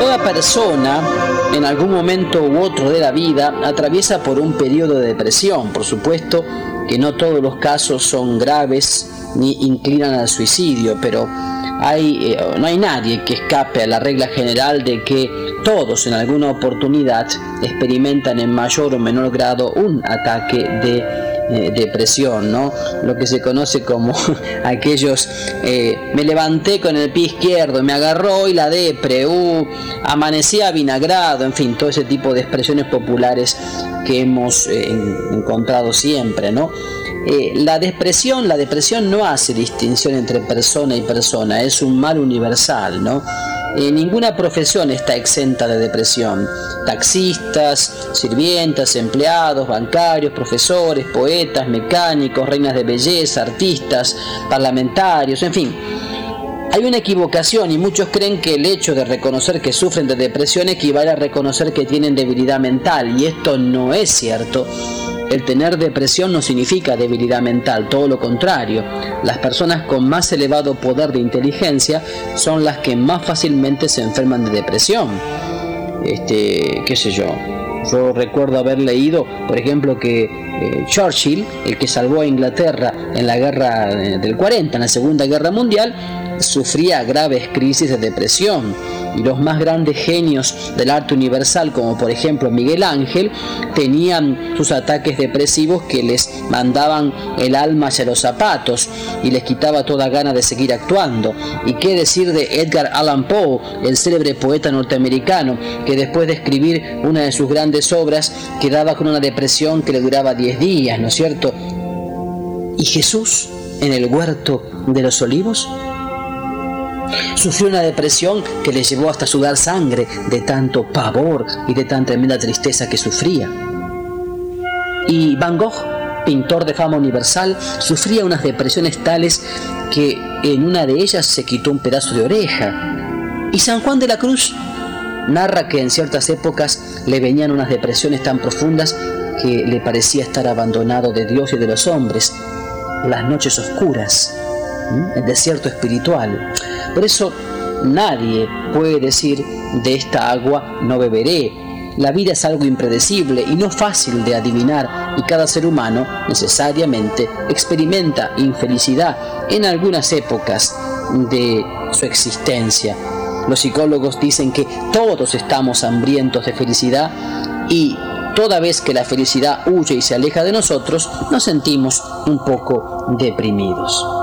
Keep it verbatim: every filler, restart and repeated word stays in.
Toda persona, en algún momento u otro de la vida, atraviesa por un periodo de depresión. Por supuesto que no todos los casos son graves ni inclinan al suicidio, pero hay, eh, no hay nadie que escape a la regla general de que todos en alguna oportunidad experimentan en mayor o menor grado un ataque de eh, depresión, ¿no? Lo que se conoce como aquellos eh, me levanté con el pie izquierdo, me agarró y la depre, uh, amanecí avinagrado, en fin, todo ese tipo de expresiones populares que hemos eh, encontrado siempre, ¿no? Eh, la depresión, la depresión no hace distinción entre persona y persona, es un mal universal, ¿no? Eh, ninguna profesión está exenta de depresión. Taxistas, sirvientas, empleados, bancarios, profesores, poetas, mecánicos, reinas de belleza, artistas, parlamentarios, en fin. Hay una equivocación y muchos creen que el hecho de reconocer que sufren de depresión equivale a reconocer que tienen debilidad mental, y esto no es cierto. El tener depresión no significa debilidad mental, todo lo contrario. Las personas con más elevado poder de inteligencia son las que más fácilmente se enferman de depresión. Este, qué sé yo. Yo recuerdo haber leído, por ejemplo, que eh, Churchill, el que salvó a Inglaterra en la guerra del cuarenta, en la Segunda Guerra Mundial, sufría graves crisis de depresión, y los más grandes genios del arte universal, como por ejemplo Miguel Ángel, tenían sus ataques depresivos que les mandaban el alma hacia los zapatos y les quitaba toda gana de seguir actuando. Y qué decir de Edgar Allan Poe, el célebre poeta norteamericano, que después de escribir una de sus grandes obras quedaba con una depresión que le duraba diez días, ¿no es cierto? ¿Y Jesús en el huerto de los olivos? Sufrió una depresión que le llevó hasta sudar sangre de tanto pavor y de tan tremenda tristeza que sufría. Y Van Gogh, pintor de fama universal, sufría unas depresiones tales que en una de ellas se quitó un pedazo de oreja. Y San Juan de la Cruz narra que en ciertas épocas le venían unas depresiones tan profundas que le parecía estar abandonado de Dios y de los hombres. Las noches oscuras, el desierto espiritual. Por eso nadie puede decir de esta agua no beberé. La vida es algo impredecible y no fácil de adivinar, y cada ser humano necesariamente experimenta infelicidad en algunas épocas de su existencia. Los psicólogos dicen que todos estamos hambrientos de felicidad, y toda vez que la felicidad huye y se aleja de nosotros, nos sentimos un poco deprimidos.